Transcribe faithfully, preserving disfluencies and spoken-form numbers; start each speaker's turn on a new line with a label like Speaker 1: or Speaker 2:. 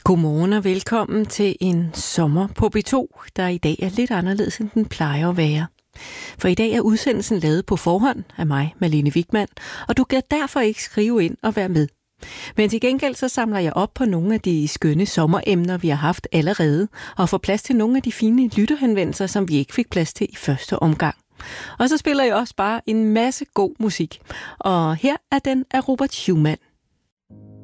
Speaker 1: Godmorgen og velkommen til en sommer på B to, der i dag er lidt anderledes, end den plejer at være. For i dag er udsendelsen lavet på forhånd af mig, Malene Wigman, og du kan derfor ikke skrive ind og være med. Men til gengæld så samler jeg op på nogle af de skønne sommeremner, vi har haft allerede, og får plads til nogle af de fine lytterhenvendelser, som vi ikke fik plads til i første omgang. Og så spiller jeg også bare en masse god musik. Og her er den af Robert Schumann.